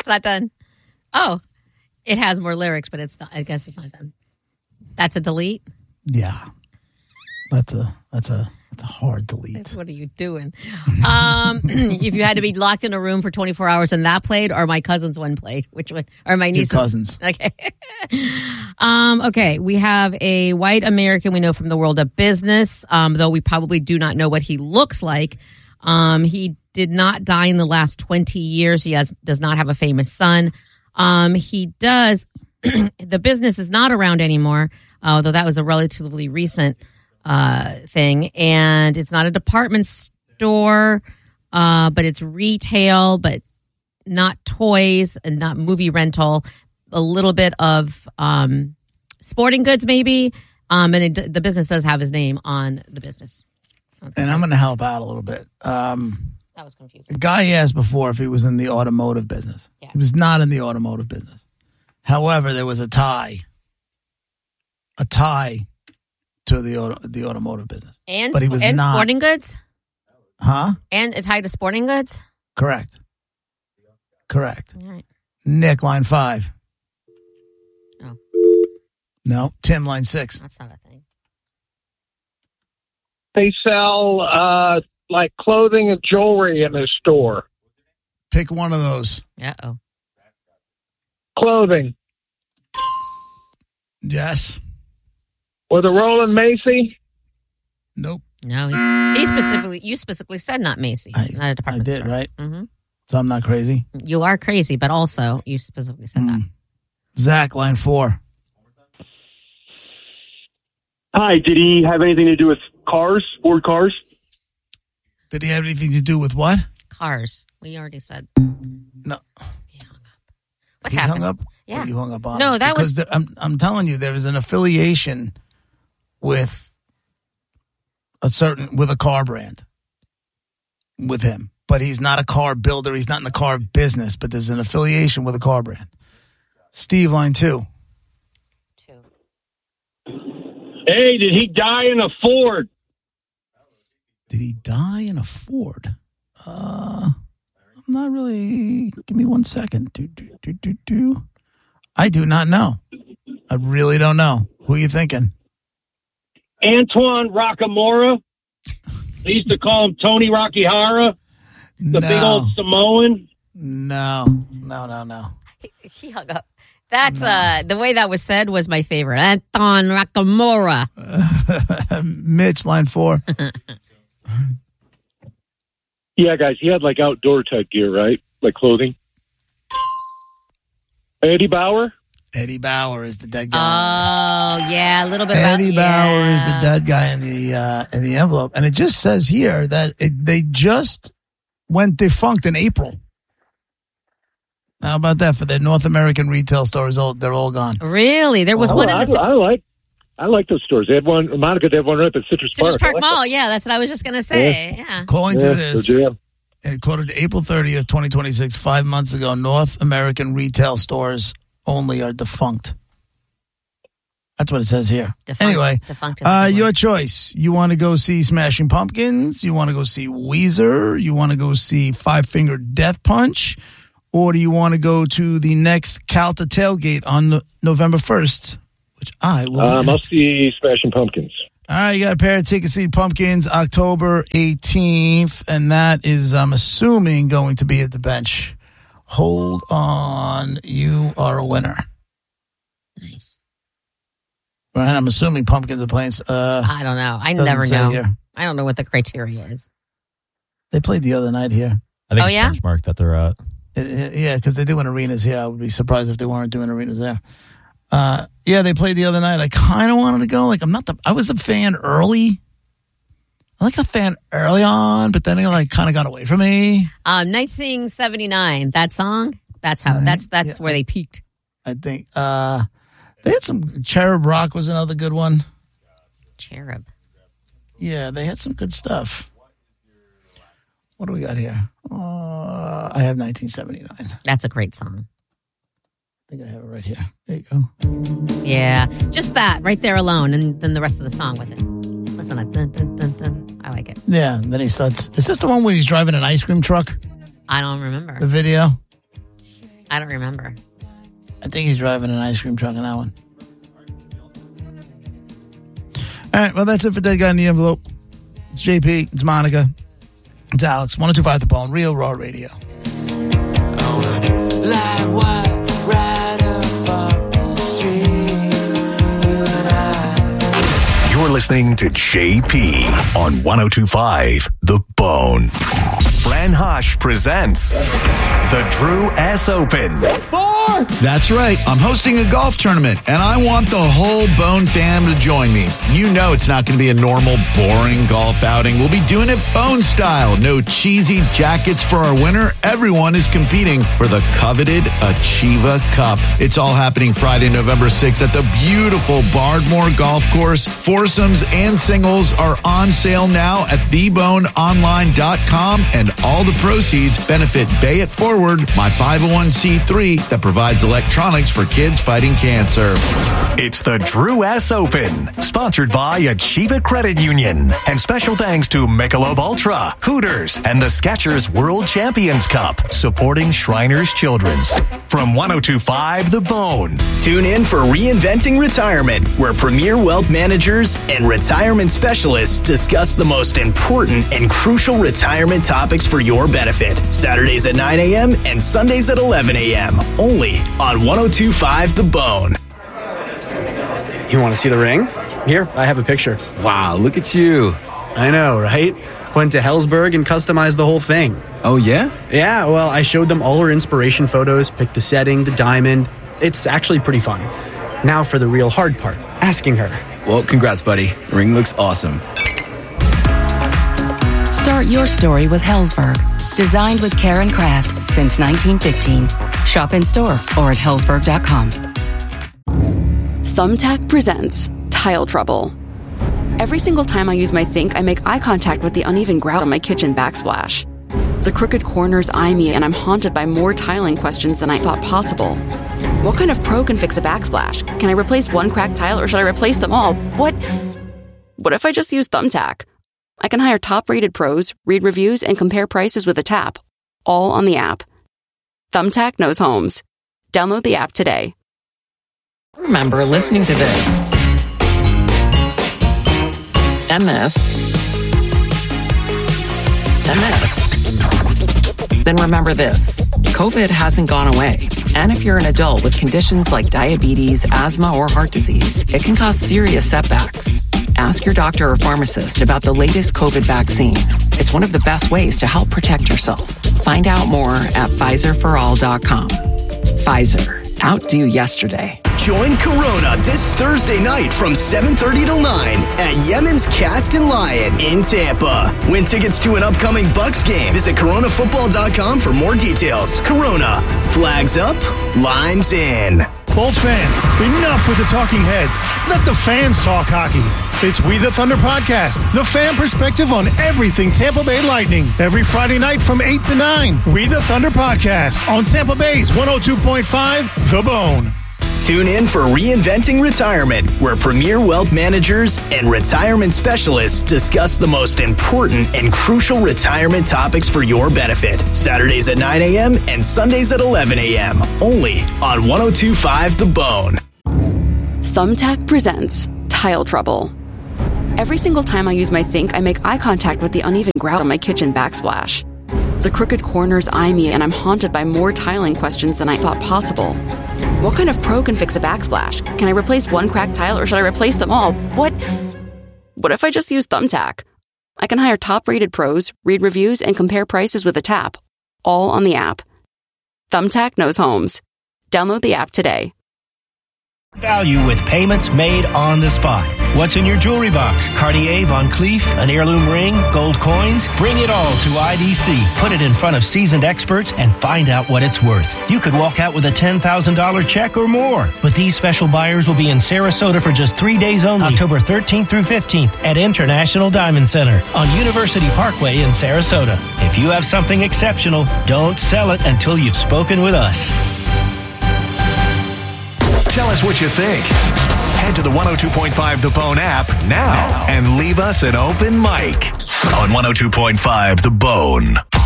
not done. Oh, it has more lyrics, but it's not. I guess it's not done. That's a delete. Yeah, that's a hard delete. What are you doing? If you had to be locked in a room for 24 hours and that played, or my cousin's one played, which one? Or my niece's? Your cousins. Okay. Okay. We have a white American we know from the world of business, though we probably do not know what he looks like. He did not die in the last 20 years. He does not have a famous son. He does. The business is not around anymore, although that was a relatively recent thing, and it's not a department store, but it's retail, but not toys and not movie rental. A little bit of sporting goods, maybe, and the business does have his name on the business. And I'm going to help out a little bit. That was confusing. The guy asked before if he was in the automotive business. Yeah. He was not in the automotive business. However, there was a tie to the automotive business. But he was not. Sporting goods? Huh? And it's tied to sporting goods? Correct. All right. Nick, line 5. Oh. No. Tim, line 6. That's not a thing. They sell like clothing and jewelry in this store. Pick one of those. Uh-oh. Clothing. Yes. With a Roland Macy? Nope. No, you specifically said not Macy's, not a department store. I did, store. right? Mm-hmm. So I'm not crazy? You are crazy, but also you specifically said that. Zach, line 4. Hi, did he have anything to do with cars, Ford cars? Did he have anything to do with what? Cars. We already said. No. He hung up. What's he happened? hung up? Yeah. Or you hung up on No, him? that because was... I'm telling you, there is an affiliation with a car brand with him. But he's not a car builder. He's not in the car business, but there's an affiliation with a car brand. Steve, line 2. Hey, did he die in a Ford? Did he die in a Ford? I'm not really. Give me 1 second. I do not know. I really don't know. Who are you thinking? Antoine Rockamora. They used to call him Tony Rockihara. The big old Samoan. No. He hung up. That's the way that was said was my favorite. Anton Rockamora. Mitch, line 4. Yeah, guys, he had like outdoor type gear, right? Like clothing. Eddie Bauer? Eddie Bauer is the dead guy. Oh, yeah, a little bit. Eddie Bauer is the dead guy in the envelope, and it just says here that they just went defunct in April. How about that for the North American retail stores? They're all gone. Really? There was one in the... I like those stores. They had one. Monica, they had one right at Citrus Park Mall. Yeah, that's what I was just going to say. Yeah. According to this, according to April 30th, 2026, 5 months ago, North American retail stores only are defunct. That's what it says here. Anyway, your choice. You want to go see Smashing Pumpkins? You want to go see Weezer? You want to go see Five Finger Death Punch? Or do you want to go to the next Calta tailgate on November 1st? Which I will I'll see Smashing Pumpkins. All right, you got a pair of tickets to see Pumpkins October 18th, and that is, I'm assuming, going to be at the bench. Hold on. You are a winner. Nice. Right, I'm assuming Pumpkins are playing. I don't know. I never know. Here. I don't know what the criteria is. They played the other night here. I think it's benchmark that they're at. Yeah, because they're doing arenas here. I would be surprised if they weren't doing arenas there. Yeah, they played the other night. I kind of wanted to go. Like, I was a fan early. I like a fan early on, but then it kind of got away from me. Night Sing 79, that song, that's where they peaked. I think they had some. Cherub Rock was another good one. Cherub. Yeah, they had some good stuff. What do we got here? I have 1979. That's a great song. I think I have it right here. There you go. Yeah, just that right there alone, and then the rest of the song with it. Listen, dun, dun, dun, dun. I like it. Yeah, and then he starts. Is this the one where he's driving an ice cream truck? I don't remember the video. I don't remember. I think he's driving an ice cream truck in that one. All right, well, that's it for Dead Guy in the Envelope. It's JP, it's Monica, it's Alex. 102.5 The Bone, Real Raw Radio. You're listening to JP on 102.5 The Bone. Fran Hosh presents the Drew S. Open. That's right. I'm hosting a golf tournament, and I want the whole Bone fam to join me. You know it's not going to be a normal, boring golf outing. We'll be doing it Bone style. No cheesy jackets for our winner. Everyone is competing for the coveted Achieva Cup. It's all happening Friday, November 6th at the beautiful Bardmore Golf Course. Foursomes and singles are on sale now at theboneonline.com, and all the proceeds benefit Bay It Forward, my 501c3 that provides electronics for kids fighting cancer. It's the Drew S. Open, sponsored by Achieva Credit Union. And special thanks to Michelob Ultra, Hooters, and the Skechers World Champions Cup, supporting Shriners Children's. From 102.5 The Bone. Tune in for Reinventing Retirement, where premier wealth managers and retirement specialists discuss the most important and crucial retirement topics for your benefit. Saturdays at 9 a.m. and Sundays at 11 a.m. Only on 102.5 The Bone. You want to see the ring? Here, I have a picture. Wow, look at you. I know, right? Went to Helzberg and customized the whole thing. Oh, yeah? Yeah, well, I showed them all our inspiration photos, picked the setting, the diamond. It's actually pretty fun. Now for the real hard part, asking her. Well, congrats, buddy. The ring looks awesome. Start your story with Helzberg. Designed with care and craft since 1915. Shop in store or at helzberg.com. Thumbtack presents Tile Trouble. Every single time I use my sink, I make eye contact with the uneven grout on my kitchen backsplash. The crooked corners eye me, and I'm haunted by more tiling questions than I thought possible. What kind of pro can fix a backsplash? Can I replace one cracked tile, or should I replace them all? What if I just use Thumbtack? I can hire top-rated pros, read reviews, and compare prices with a tap, all on the app. Thumbtack knows homes. Download the app today. Remember listening to this. MS. Then remember this. COVID hasn't gone away. And if you're an adult with conditions like diabetes, asthma, or heart disease, it can cause serious setbacks. Ask your doctor or pharmacist about the latest COVID vaccine. It's one of the best ways to help protect yourself. Find out more at PfizerForAll.com. Pfizer. Outdo yesterday. Join Corona this Thursday night from 7:30 to 9 at Yemen's Cast and Lion in Tampa. Win tickets to an upcoming Bucks game. Visit coronafootball.com for more details. Corona. Flags up, limes in. Bolts fans, enough with the talking heads. Let the fans talk hockey. It's We the Thunder Podcast, the fan perspective on everything Tampa Bay Lightning. Every Friday night from 8 to 9. We the Thunder Podcast on Tampa Bay's 102.5 The Bone. Tune in for Reinventing Retirement, where premier wealth managers and retirement specialists discuss the most important and crucial retirement topics for your benefit. Saturdays at 9 a.m. and Sundays at 11 a.m. Only on 102.5 The Bone. Thumbtack presents Tile Trouble. Every single time I use my sink, I make eye contact with the uneven grout on my kitchen backsplash. The crooked corners eye me, and I'm haunted by more tiling questions than I thought possible. What kind of pro can fix a backsplash? Can I replace one cracked tile, or should I replace them all? What if I just use Thumbtack? I can hire top-rated pros, read reviews, and compare prices with a tap, all on the app. Thumbtack knows homes. Download the app today. Value with payments made on the spot. What's in your jewelry box? Cartier, Von Cleef, an heirloom ring, gold coins? Bring it all to IDC. Put it in front of seasoned experts and find out what it's worth. You could walk out with a $10,000 check or more. But these special buyers will be in Sarasota for just 3 days only, October 13th through 15th at International Diamond Center on University Parkway in Sarasota. If you have something exceptional, don't sell it until you've spoken with us. Tell us what you think. Head to the 102.5 The Bone app now and leave us an open mic on 102.5 The Bone.